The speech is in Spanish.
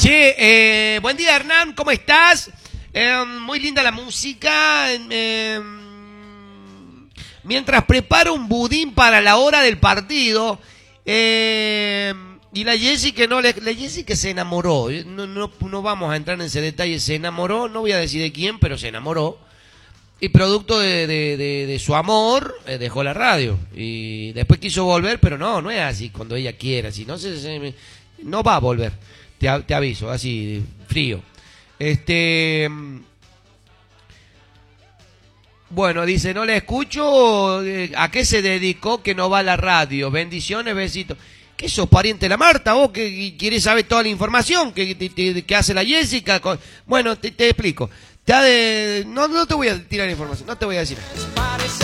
Che, buen día Hernán, ¿cómo estás? Muy linda la música. Mientras preparo un budín para la hora del partido. Y la Jessie la Jessie que se enamoró. No vamos a entrar en ese detalle. Se enamoró, no voy a decir de quién, pero se enamoró. Y producto de su amor, dejó la radio. Y después quiso volver, pero no es así cuando ella quiera. Si no, no va a volver. Te aviso, así, frío. Bueno, dice, no le escucho. ¿A qué se dedicó que no va a la radio? Bendiciones, besitos. ¿Qué sos, pariente de la Marta? ¿Vos que querés saber toda la información que hace la Jessica? Bueno, te explico. No te voy a tirar información, no te voy a decir.